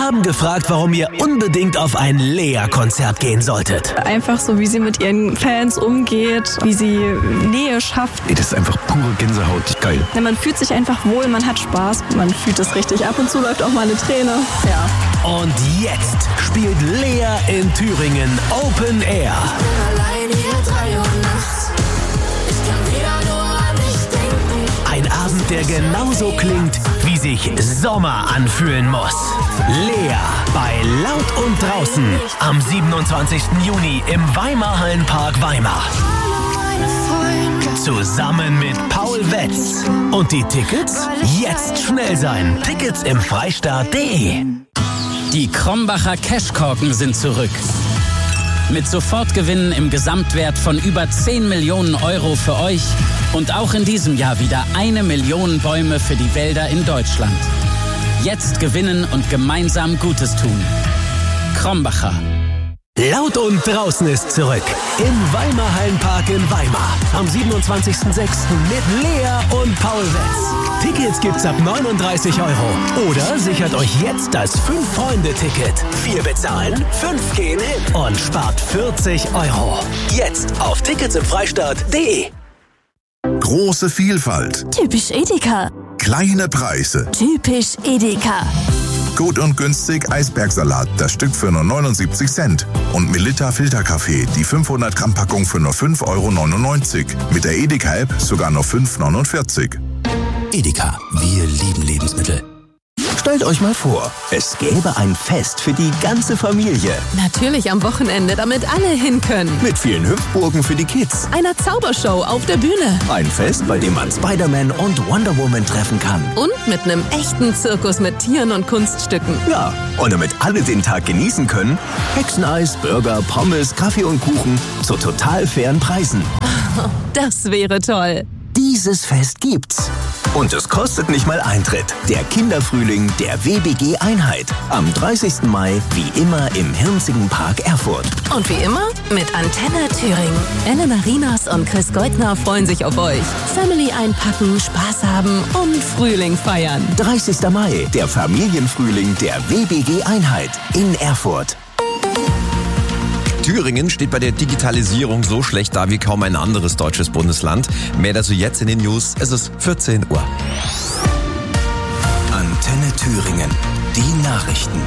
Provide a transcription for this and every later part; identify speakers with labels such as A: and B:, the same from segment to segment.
A: haben gefragt, warum ihr unbedingt auf ein Lea-Konzert gehen solltet.
B: Einfach so, wie sie mit ihren Fans umgeht, wie sie Nähe schafft.
C: Das ist einfach pure Gänsehaut. Geil.
B: Ja, man fühlt sich einfach wohl, man hat Spaß, man fühlt es richtig. Ab und zu läuft auch mal eine Träne. Ja.
A: Und jetzt spielt Lea in Thüringen Open Air.
D: Ich bin allein hier 3 Uhr nachts. Ich kann wieder nur an dich denken.
A: Ein Abend, der genauso klingt, wie sich Sommer anfühlen muss. Lea bei Laut und Draußen am 27. Juni im Weimarhallenpark Weimar. Zusammen mit Paul Wetz. Und die Tickets? Jetzt schnell sein. Tickets im Freistaat.de.
E: Die Krombacher Cashkorken sind zurück. Mit Sofortgewinnen im Gesamtwert von über 10 Millionen Euro für euch und auch in diesem Jahr wieder 1 Million Bäume für die Wälder in Deutschland. Jetzt gewinnen und gemeinsam Gutes tun. Krombacher.
A: Laut und Draußen ist zurück. Im Weimarhallenpark in Weimar. Am 27.06. mit Lea und Paul Wetz. Tickets gibt's ab 39 Euro. Oder sichert euch jetzt das 5-Freunde-Ticket. 4 bezahlen, 5 gehen hin. Und spart 40 Euro. Jetzt auf ticketsimfreistaat.de.
F: Große Vielfalt.
G: Typisch Edeka.
F: Kleine Preise.
G: Typisch Edeka.
F: Gut und günstig Eisbergsalat, das Stück für nur 79 Cent. Und Melitta Filterkaffee, die 500 Gramm Packung für nur 5,99 Euro. Mit der Edeka-App sogar nur 5,49 €.
A: Edeka, wir lieben Lebensmittel. Stellt euch mal vor, es gäbe ein Fest für die ganze Familie.
H: Natürlich am Wochenende, damit alle hin können.
A: Mit vielen Hüpfburgen für die Kids.
H: Einer Zaubershow auf der Bühne.
A: Ein Fest, bei dem man Spider-Man und Wonder Woman treffen kann.
H: Und mit einem echten Zirkus mit Tieren und Kunststücken.
A: Ja, und damit alle den Tag genießen können, Hexeneis, Burger, Pommes, Kaffee und Kuchen zu total fairen Preisen.
H: Das wäre toll.
A: Dieses Fest gibt's. Und es kostet nicht mal Eintritt. Der Kinderfrühling der WBG-Einheit. Am 30. Mai, wie immer, im Hirnzigen Park Erfurt.
H: Und wie immer mit Antenne Thüringen. Elena Rinas und Chris Goldner freuen sich auf euch. Family einpacken, Spaß haben und Frühling feiern.
A: 30. Mai, der Familienfrühling der WBG-Einheit in Erfurt.
I: Thüringen steht bei der Digitalisierung so schlecht da wie kaum ein anderes deutsches Bundesland. Mehr dazu jetzt in den News. Es ist 14 Uhr.
A: Antenne Thüringen. Die Nachrichten.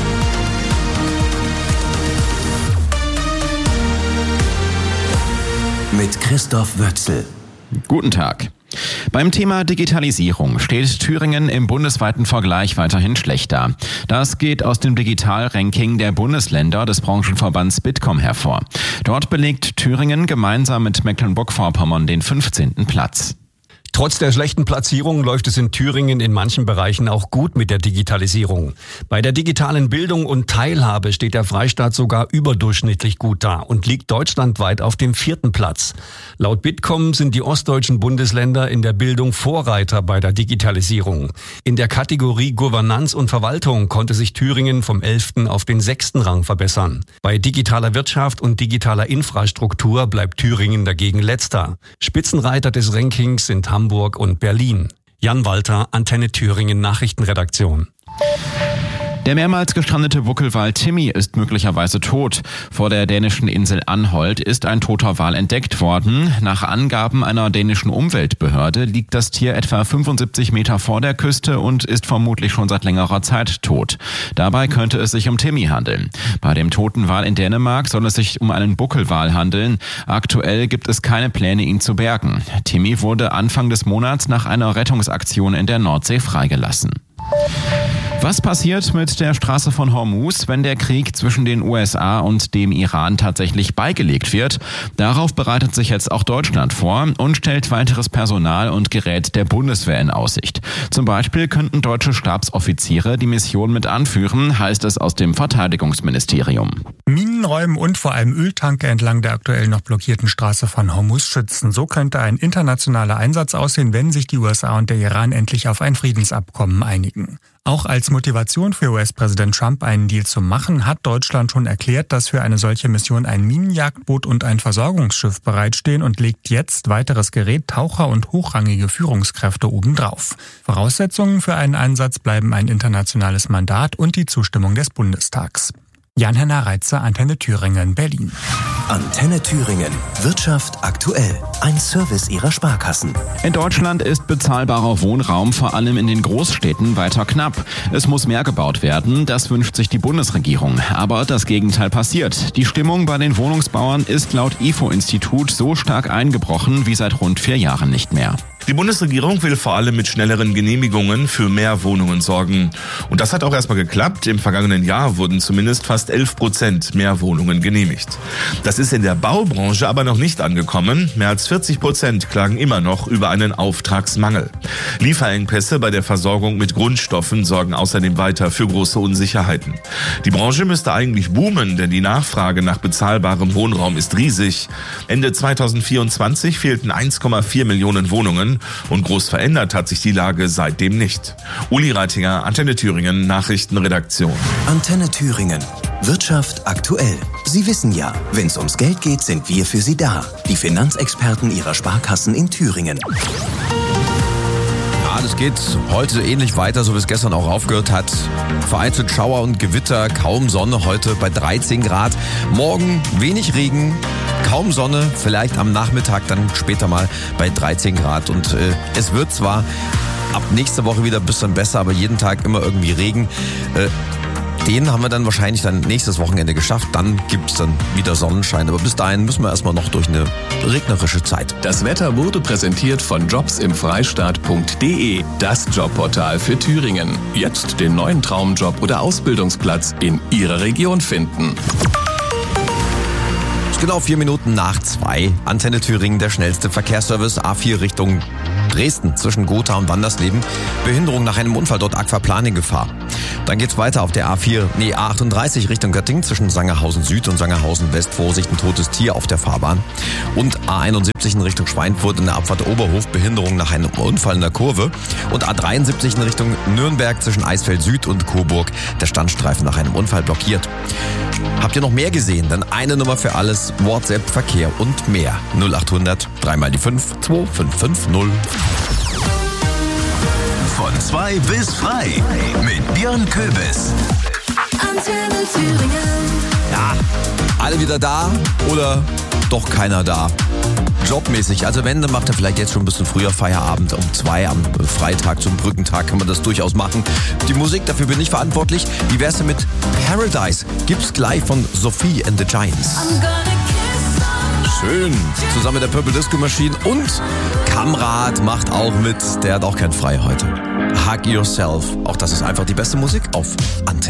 A: Mit Christoph Wötzl.
J: Guten Tag. Beim Thema Digitalisierung steht Thüringen im bundesweiten Vergleich weiterhin schlecht da. Das geht aus dem Digital-Ranking der Bundesländer des Branchenverbands Bitkom hervor. Dort belegt Thüringen gemeinsam mit Mecklenburg-Vorpommern den 15. Platz.
K: Trotz der schlechten Platzierung läuft es in Thüringen in manchen Bereichen auch gut mit der Digitalisierung. Bei der digitalen Bildung und Teilhabe steht der Freistaat sogar überdurchschnittlich gut da und liegt deutschlandweit auf dem 4. Platz. Laut Bitkom sind die ostdeutschen Bundesländer in der Bildung Vorreiter bei der Digitalisierung. In der Kategorie Governanz und Verwaltung konnte sich Thüringen vom 11. auf den 6. Rang verbessern. Bei digitaler Wirtschaft und digitaler Infrastruktur bleibt Thüringen dagegen letzter. Spitzenreiter des Rankings sind Hamburg und Berlin. Jan Walter, Antenne Thüringen Nachrichtenredaktion.
J: Der mehrmals gestrandete Buckelwal Timmy ist möglicherweise tot. Vor der dänischen Insel Anholt ist ein toter Wal entdeckt worden. Nach Angaben einer dänischen Umweltbehörde liegt das Tier etwa 75 Meter vor der Küste und ist vermutlich schon seit längerer Zeit tot. Dabei könnte es sich um Timmy handeln. Bei dem toten Wal in Dänemark soll es sich um einen Buckelwal handeln. Aktuell gibt es keine Pläne, ihn zu bergen. Timmy wurde Anfang des Monats nach einer Rettungsaktion in der Nordsee freigelassen. Was passiert mit der Straße von Hormuz, wenn der Krieg zwischen den USA und dem Iran tatsächlich beigelegt wird? Darauf bereitet sich jetzt auch Deutschland vor und stellt weiteres Personal und Gerät der Bundeswehr in Aussicht. Zum Beispiel könnten deutsche Stabsoffiziere die Mission mit anführen, heißt es aus dem Verteidigungsministerium.
L: Minenräumen und vor allem Öltanker entlang der aktuell noch blockierten Straße von Hormuz schützen. So könnte ein internationaler Einsatz aussehen, wenn sich die USA und der Iran endlich auf ein Friedensabkommen einigen. Auch als Motivation für US-Präsident Trump, einen Deal zu machen, hat Deutschland schon erklärt, dass für eine solche Mission ein Minenjagdboot und ein Versorgungsschiff bereitstehen und legt jetzt weiteres Gerät, Taucher und hochrangige Führungskräfte obendrauf. Voraussetzungen für einen Einsatz bleiben ein internationales Mandat und die Zustimmung des Bundestags. Jan-Henner Reitzer, Antenne Thüringen, Berlin.
A: Antenne Thüringen. Wirtschaft aktuell. Ein Service Ihrer Sparkassen.
J: In Deutschland ist bezahlbarer Wohnraum vor allem in den Großstädten weiter knapp. Es muss mehr gebaut werden, das wünscht sich die Bundesregierung. Aber das Gegenteil passiert. Die Stimmung bei den Wohnungsbauern ist laut IFO-Institut so stark eingebrochen wie seit rund 4 Jahren nicht mehr.
M: Die Bundesregierung will vor allem mit schnelleren Genehmigungen für mehr Wohnungen sorgen. Und das hat auch erstmal geklappt. Im vergangenen Jahr wurden zumindest fast 11% mehr Wohnungen genehmigt. Das ist in der Baubranche aber noch nicht angekommen. Mehr als 40% klagen immer noch über einen Auftragsmangel. Lieferengpässe bei der Versorgung mit Grundstoffen sorgen außerdem weiter für große Unsicherheiten. Die Branche müsste eigentlich boomen, denn die Nachfrage nach bezahlbarem Wohnraum ist riesig. Ende 2024 fehlten 1,4 Millionen Wohnungen. Und groß verändert hat sich die Lage seitdem nicht. Uli Reitinger, Antenne Thüringen, Nachrichtenredaktion.
A: Antenne Thüringen. Wirtschaft aktuell. Sie wissen ja, wenn es ums Geld geht, sind wir für Sie da. Die Finanzexperten Ihrer Sparkassen in Thüringen.
I: Ja, das geht heute ähnlich weiter, so wie es gestern auch aufgehört hat. Vereinzelt Schauer und Gewitter, kaum Sonne, heute bei 13 Grad. Morgen wenig Regen, kaum Sonne, vielleicht am Nachmittag dann später mal bei 13 Grad. Und es wird zwar ab nächster Woche wieder ein bisschen besser, aber jeden Tag immer irgendwie Regen. Den haben wir dann wahrscheinlich dann nächstes Wochenende geschafft. Dann gibt's dann wieder Sonnenschein. Aber bis dahin müssen wir erstmal noch durch eine regnerische Zeit.
N: Das Wetter wurde präsentiert von jobsimfreistaat.de, das Jobportal für Thüringen. Jetzt den neuen Traumjob oder Ausbildungsplatz in Ihrer Region finden.
I: Genau 4 Minuten nach 2. Antenne Thüringen, der schnellste Verkehrsservice. A4 Richtung Dresden zwischen Gotha und Wandersleben. Behinderung nach einem Unfall, dort Aquaplaning Gefahr. Dann geht's weiter auf der A38 Richtung Göttingen zwischen Sangerhausen Süd und Sangerhausen West. Vorsicht, ein totes Tier auf der Fahrbahn. Und A71 in Richtung Schweinfurt in der Abfahrt Oberhof. Behinderung nach einem Unfall in der Kurve. Und A73 in Richtung Nürnberg zwischen Eisfeld Süd und Coburg. Der Standstreifen nach einem Unfall blockiert. Habt ihr noch mehr gesehen? Dann eine Nummer für alles. WhatsApp, Verkehr und mehr. 0800 3 mal die 5 2550.
A: Von 2 bis frei mit Björn Köbis.
D: Antenne Thüringen.
I: Ja, alle wieder da oder doch keiner da? Jobmäßig, also wenn, dann macht er vielleicht jetzt schon ein bisschen früher Feierabend. Um 2 am Freitag zum Brückentag kann man das durchaus machen. Die Musik, dafür bin ich verantwortlich. Wie wär's denn mit Paradise? Gibt's gleich von Sophie and the Giants. Schön. Zusammen mit der Purple Disco Machine und Kamrat macht auch mit. Der hat auch kein Frei heute. Hug Yourself. Auch das ist einfach die beste Musik auf Antenne.